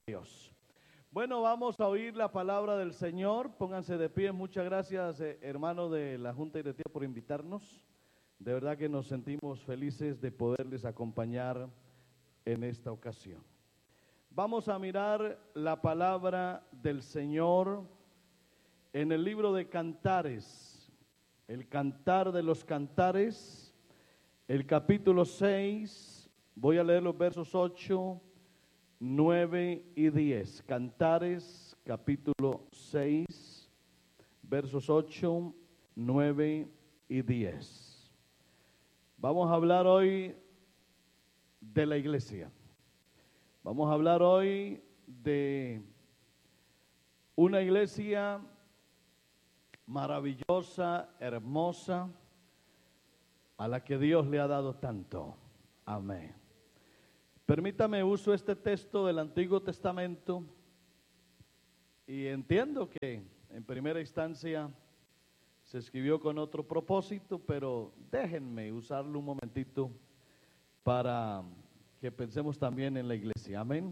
Dios. Bueno, vamos a oír la palabra del Señor. Pónganse de pie. Muchas gracias, hermano de la Junta Directiva, por invitarnos. De verdad que nos sentimos felices de poderles acompañar en esta ocasión. Vamos a mirar la palabra del Señor en el libro de Cantares, el Cantar de los Cantares, el capítulo 6. Voy a leer los versos 8, 9 y 10. Cantares, capítulo 6, versos 8, 9 y 10. Vamos a hablar hoy de la iglesia. Vamos a hablar hoy de una iglesia maravillosa, hermosa, a la que Dios le ha dado tanto. Amén. Permítame, uso este texto del Antiguo Testamento y entiendo que en primera instancia se escribió con otro propósito, pero déjenme usarlo un momentito para que pensemos también en la iglesia. Amén.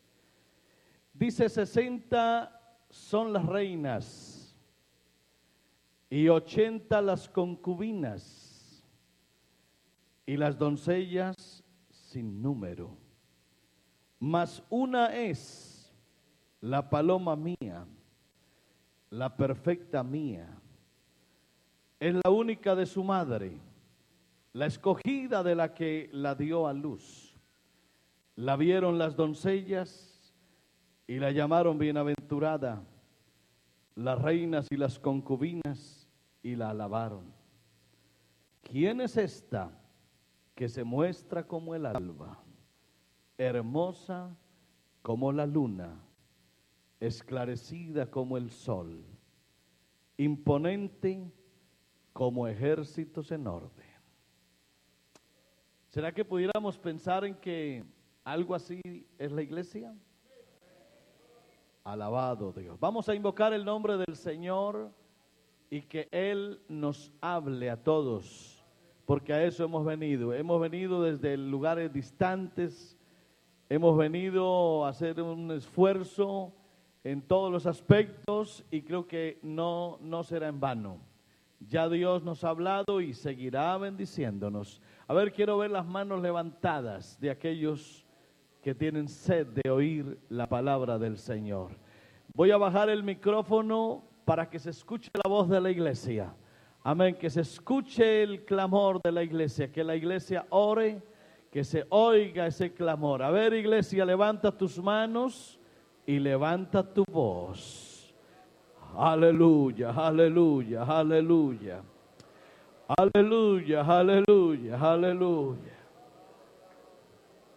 Dice: 60 son las reinas y 80 las concubinas y las doncellas sin número, mas una es la paloma mía, la perfecta mía, es la única de su madre, la escogida de la que la dio a luz. La vieron las doncellas y la llamaron bienaventurada, las reinas y las concubinas, y la alabaron. ¿Quién es esta que se muestra como el alba, hermosa como la luna, esclarecida como el sol, imponente como ejércitos en orden? ¿Será que pudiéramos pensar en que algo así es la iglesia? Alabado Dios. Vamos a invocar el nombre del Señor y que Él nos hable a todos, porque a eso hemos venido. Hemos venido desde lugares distantes, hemos venido a hacer un esfuerzo en todos los aspectos y creo que no será en vano. Ya Dios nos ha hablado y seguirá bendiciéndonos. A ver, quiero ver las manos levantadas de aquellos que tienen sed de oír la palabra del Señor. Voy a bajar el micrófono para que se escuche la voz de la iglesia. Amén, que se escuche el clamor de la iglesia, que la iglesia ore, que se oiga ese clamor. A ver, iglesia, levanta tus manos y levanta tu voz. Aleluya, aleluya, aleluya. Aleluya, aleluya, aleluya.